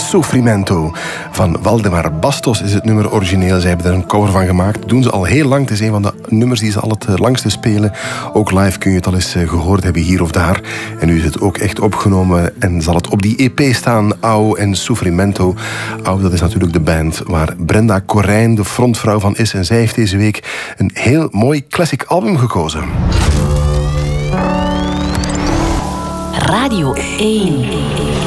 Sofrimento. Van Waldemar Bastos is het nummer origineel. Zij hebben er een cover van gemaakt. Dat doen ze al heel lang. Het is een van de nummers die ze al het langste spelen. Ook live kun je het al eens gehoord hebben, hier of daar. En nu is het ook echt opgenomen en zal het op die EP staan. Au en Sofrimento. Au, dat is natuurlijk de band waar Brenda Corijn de frontvrouw van is. En zij heeft deze week een heel mooi classic album gekozen. Radio 1.